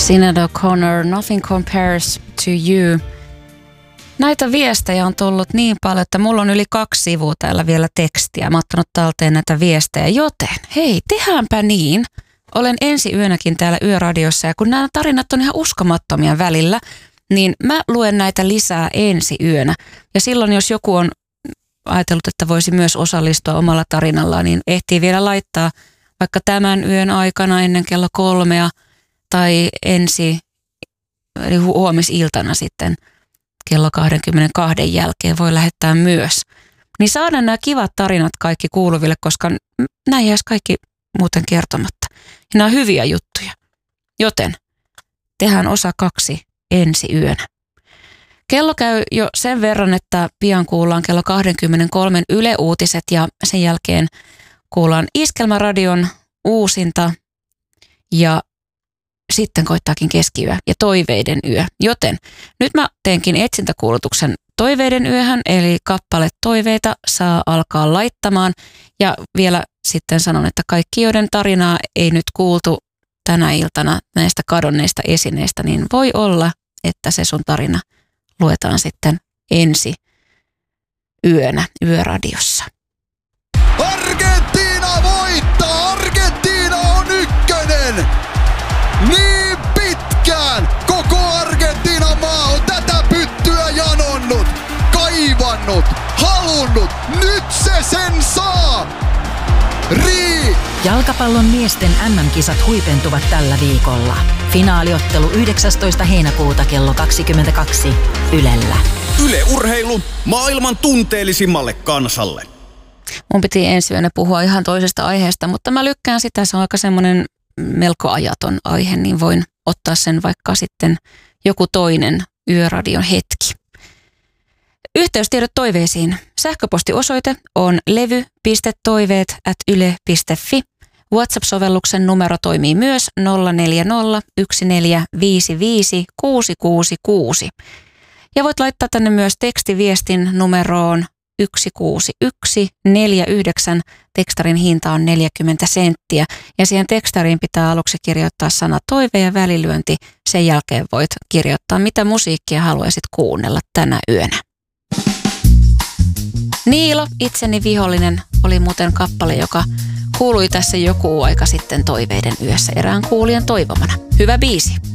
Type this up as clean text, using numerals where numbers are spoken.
Sinead O'Connor, Nothing Compares to You. Näitä viestejä on tullut niin paljon, että mulla on yli 2 sivua täällä vielä tekstiä. Mä oon ottanut talteen näitä viestejä, joten hei, tehdäänpä niin. Olen ensi yönäkin täällä Yöradiossa ja kun nämä tarinat on ihan uskomattomia välillä, niin mä luen näitä lisää ensi yönä. Ja silloin, jos joku on ajatellut, että voisi myös osallistua omalla tarinallaan, niin ehtii vielä laittaa vaikka tämän yön aikana ennen kello 3 tai eli huomisiltana sitten kello 22 jälkeen voi lähettää myös. Niin saadaan nämä kivat tarinat kaikki kuuluville, koska nämä jäisi kaikki muuten kertomatta. Ja nämä on hyviä juttuja. Joten tehdään osa 2 ensi yönä. Kello käy jo sen verran, että pian kuullaan kello 23 Yle Uutiset ja sen jälkeen kuullaan Iskelmäradion uusinta ja sitten koittaakin keskiyö ja toiveiden yö. Joten nyt mä teenkin etsintäkuulutuksen toiveiden yöhön, eli kappale Toiveita saa alkaa laittamaan. Ja vielä sitten sanon, että kaikki, joiden tarinaa ei nyt kuultu tänä iltana näistä kadonneista esineistä, niin voi olla, että se sun tarina luetaan sitten ensi yönä Yöradiossa. Argentiina voittaa! Argentiina on ykkönen! Niin pitkään koko Argentiinan maa on tätä pyttyä janonnut, kaivannut, halunnut. Nyt se sen saa! Jalkapallon miesten MM-kisat huipentuvat tällä viikolla. Finaaliottelu 19. heinäkuuta kello 22 Ylellä. Yle Urheilu maailman tunteellisimmalle kansalle. Mun piti ensi yönä puhua ihan toisesta aiheesta, mutta mä lykkään sitä. Se on aika semmoinen melko ajaton aihe, niin voin ottaa sen vaikka sitten joku toinen Yöradion hetki. Yhteystiedot toiveisiin. Sähköpostiosoite on levy.toiveet@yle.fi. WhatsApp-sovelluksen numero toimii myös 040 1455 666. Ja voit laittaa tänne myös tekstiviestin numeroon 16149. Tekstarin hinta on 40 senttiä. Ja siihen tekstariin pitää aluksi kirjoittaa sana toive ja välilyönti. Sen jälkeen voit kirjoittaa, mitä musiikkia haluaisit kuunnella tänä yönä. Niilo, itseni vihollinen, oli muuten kappale, joka kuului tässä joku aika sitten toiveiden yössä erään kuulijan toivomana. Hyvä biisi.